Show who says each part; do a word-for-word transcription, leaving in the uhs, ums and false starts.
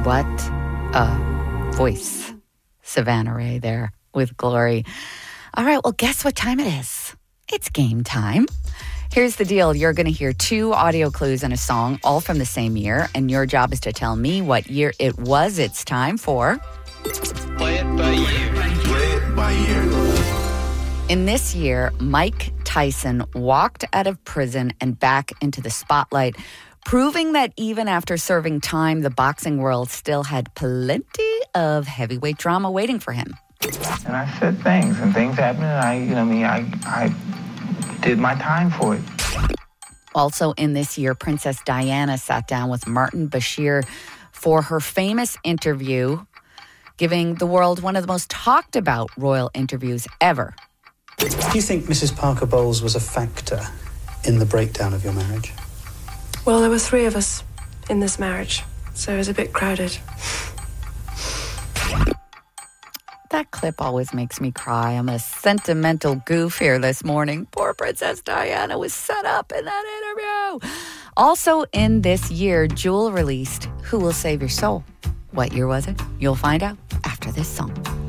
Speaker 1: What a voice. Savannah Ray there with Glory. All right, well, guess what time it is? It's game time. Here's the deal. You're going to hear two audio clues and a song, all from the same year, and your job is to tell me what year it was. It's time for...
Speaker 2: Play it by ear. Play it by ear.
Speaker 1: In this year, Mike Tyson walked out of prison and back into the spotlight, proving that even after serving time, the boxing world still had plenty of heavyweight drama waiting for him.
Speaker 3: And I said things, and things happened, and I, you know, I mean, I, I did my time for it.
Speaker 1: Also in this year, Princess Diana sat down with Martin Bashir for her famous interview, giving the world one of the most talked about royal interviews ever.
Speaker 4: Do you think Missus Parker Bowles was a factor in the breakdown of your marriage?
Speaker 5: Well, there were three of us in this marriage, so it was a bit crowded.
Speaker 1: That clip always makes me cry. I'm a sentimental goof here this morning. Poor Princess Diana was set up in that interview. Also in this year, Jewel released Who Will Save Your Soul. What year was it? You'll find out after this song.